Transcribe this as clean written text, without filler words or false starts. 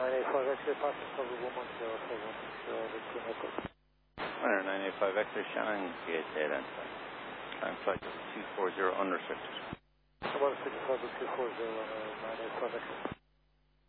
985 X-ray, passing cover 110, 710, Echo. 985 X-ray, Shannon, gate data. Time flight 240 unrestricted. 165 240 985 X-ray.